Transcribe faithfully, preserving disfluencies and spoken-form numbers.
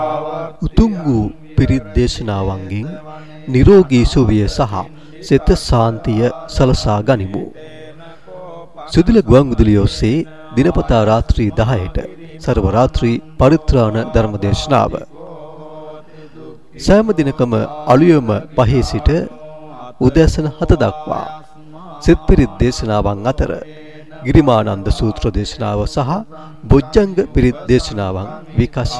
උතුම් වූ පිරිත් දේශනාවන්ගෙන් නිරෝගී සුවය සහ සිත සාන්තිය සලසා ගනිමු. සුදුල ගුවන්විදුලිය ඔස්සේ දිනපතා රාත්‍රී දහයට සර්ව රාත්‍රී පරිත්‍රාණ ධර්ම දේශනාව. සෑම දිනකම අලුයම පහේ සිට උදෑසන හත දක්වා සිත් පිරිත් දේශනාවන් අතර ගිරිමානන්ද සූත්‍ර දේශනාව සහ බොජ්ජංග පිරිත් දේශනාවන් විකාශය